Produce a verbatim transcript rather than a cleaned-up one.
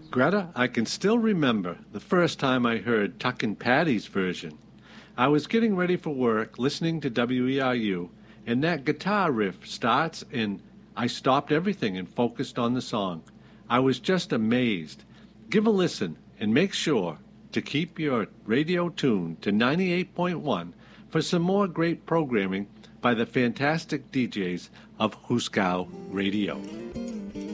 Greta, I can still remember the first time I heard Tuckin' Patty's version. I was getting ready for work, listening to W E R U, and that guitar riff starts, and I stopped everything and focused on the song. I was just amazed. Give a listen, and make sure to keep your radio tuned to ninety-eight point one for some more great programming by the fantastic D Js of Huskow Radio.